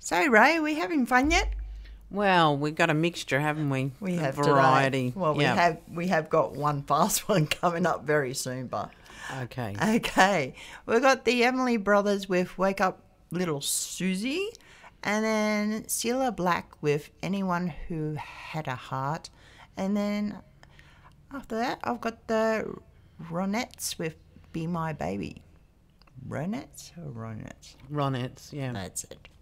So, Ray, are we having fun yet? Well, we've got a mixture, haven't we? We A have variety. Today. Well, yeah. we have got one fast one coming up very soon, but Okay. okay. We've got the Emily Brothers with Wake Up Little Susie, and then Cilla Black with Anyone Who Had a Heart, and then after that I've got the Ronettes with Be My Baby. Ronettes or Ronettes? Ronettes, yeah. That's it.